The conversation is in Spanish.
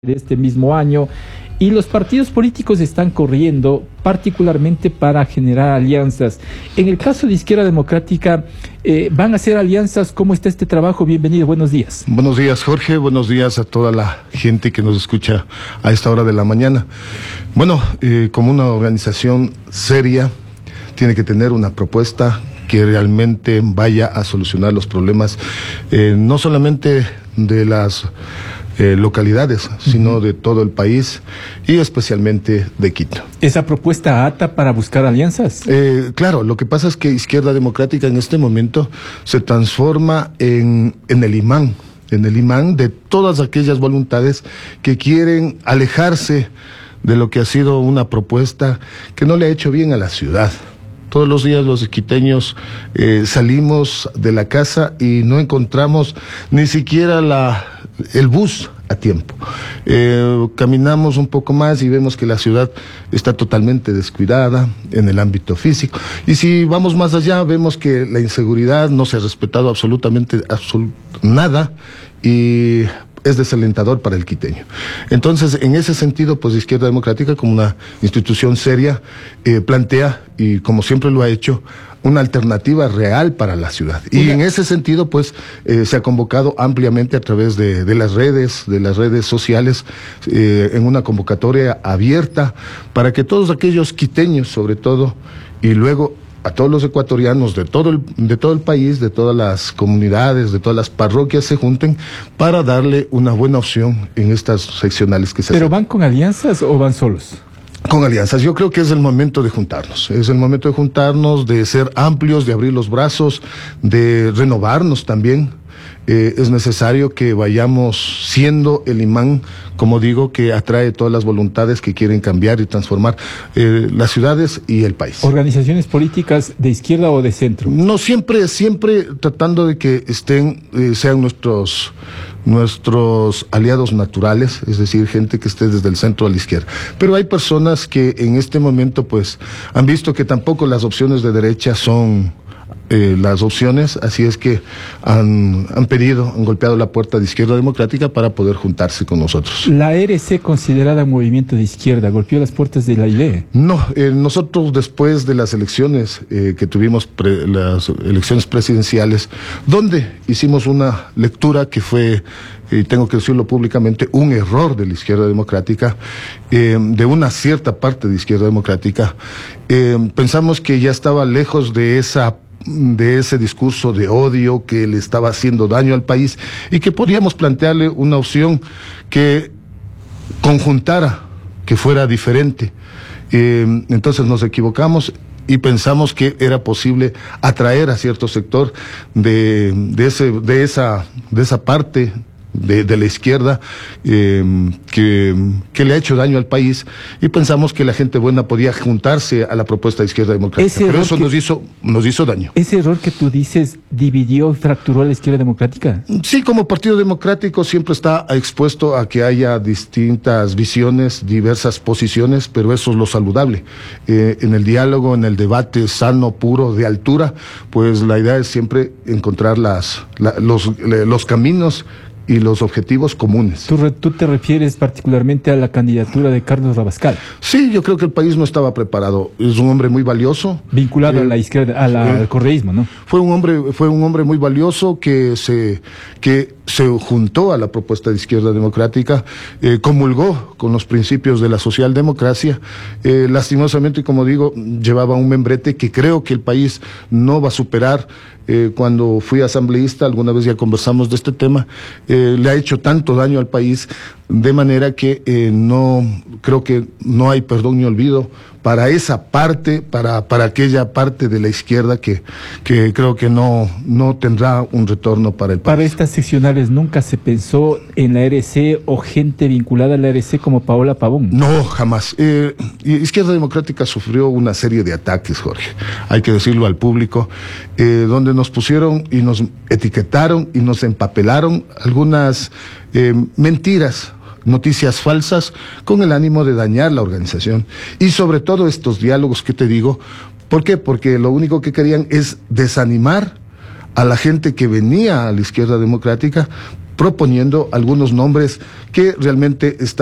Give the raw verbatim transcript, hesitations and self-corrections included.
de este mismo año, y los partidos políticos están corriendo particularmente para generar alianzas. En el caso de Izquierda Democrática, eh, ¿van a hacer alianzas? ¿Cómo está este trabajo? Bienvenido, buenos días. Buenos días, Jorge, buenos días a toda la gente que nos escucha a esta hora de la mañana. Bueno, eh, como una organización seria, tiene que tener una propuesta que realmente vaya a solucionar los problemas, eh, no solamente de las Eh, localidades, sino de todo el país y especialmente de Quito. ¿Esa propuesta ata para buscar alianzas? Eh, claro, lo que pasa es que Izquierda Democrática en este momento se transforma en, en el imán, en el imán de todas aquellas voluntades que quieren alejarse de lo que ha sido una propuesta que no le ha hecho bien a la ciudad. Todos los días los quiteños eh, salimos de la casa y no encontramos ni siquiera la, el bus a tiempo. Eh, caminamos un poco más y vemos que la ciudad está totalmente descuidada en el ámbito físico. Y si vamos más allá, vemos que la inseguridad no se ha respetado absolutamente absolut nada y es desalentador para el quiteño. Entonces, en ese sentido, pues Izquierda Democrática, como una institución seria, eh, plantea, y como siempre lo ha hecho, una alternativa real para la ciudad. Y en ese sentido, pues, eh, se ha convocado ampliamente a través de, de las redes, de las redes sociales, eh, en una convocatoria abierta, para que todos aquellos quiteños, sobre todo, y luego a todos los ecuatorianos de todo el, de todo el país, de todas las comunidades, de todas las parroquias se junten para darle una buena opción en estas seccionales que se ¿Pero hacen. van con alianzas o van solos? Con alianzas. Yo creo que es el momento de juntarnos. Es el momento de juntarnos, de ser amplios, de abrir los brazos, de renovarnos también. Eh, es necesario que vayamos siendo el imán, como digo, que atrae todas las voluntades que quieren cambiar y transformar eh, las ciudades y el país. ¿Organizaciones políticas de izquierda o de centro? No, siempre, siempre tratando de que estén, eh, sean nuestros, nuestros aliados naturales, es decir, gente que esté desde el centro a la izquierda. Pero hay personas que en este momento, pues, han visto que tampoco las opciones de derecha son Eh, las opciones, así es que han, han pedido, han golpeado la puerta de Izquierda Democrática para poder juntarse con nosotros. ¿La E R C, considerada movimiento de izquierda, golpeó las puertas de la I L E? No, eh, nosotros después de las elecciones eh, que tuvimos, pre, las elecciones presidenciales, donde hicimos una lectura que fue, y tengo que decirlo públicamente, un error de la Izquierda Democrática, eh, de una cierta parte de Izquierda Democrática, eh, pensamos que ya estaba lejos de esa de ese discurso de odio que le estaba haciendo daño al país y que podíamos plantearle una opción que conjuntara, que fuera diferente. Eh, entonces nos equivocamos y pensamos que era posible atraer a cierto sector de, de, ese, de, esa, de esa parte De, de la izquierda eh, que, que le ha hecho daño al país, y pensamos que la gente buena podía juntarse a la propuesta de Izquierda Democrática, pero eso que, nos hizo nos hizo daño. ¿Ese error que tú dices dividió y fracturó a la Izquierda Democrática? Sí, como partido democrático siempre está expuesto a que haya distintas visiones, diversas posiciones, pero eso es lo saludable. Eh, en el diálogo, en el debate sano, puro, de altura, pues la idea es siempre encontrar las, la, los, los caminos y los objetivos comunes. ¿Tú, ¿Tú te refieres particularmente a la candidatura de Carlos Rabascal? Sí, yo creo que el país no estaba preparado. Es un hombre muy valioso. Vinculado eh, a la izquierda, a la, eh, al correísmo, ¿no? Fue un hombre, fue un hombre muy valioso que se, que se juntó a la propuesta de Izquierda Democrática, eh, comulgó con los principios de la socialdemocracia. Eh, lastimosamente, como digo, llevaba un membrete que creo que el país no va a superar. Eh, cuando fui asambleísta, alguna vez ya conversamos de este tema, eh, le ha hecho tanto daño al país, de manera que eh, no, creo que no hay perdón ni olvido para esa parte, para, para aquella parte de la izquierda que, que creo que no, no tendrá un retorno para el país. Para estas seccionales nunca se pensó en la E R C o gente vinculada a la E R C como Paola Pavón. No, jamás. Eh, Izquierda Democrática sufrió una serie de ataques, Jorge, hay que decirlo al público, eh, donde nos pusieron y nos etiquetaron y nos empapelaron algunas eh, mentiras, noticias falsas, con el ánimo de dañar la organización. Y sobre todo estos diálogos que te digo, ¿por qué? Porque lo único que querían es desanimar a la gente que venía a la Izquierda Democrática proponiendo algunos nombres que realmente están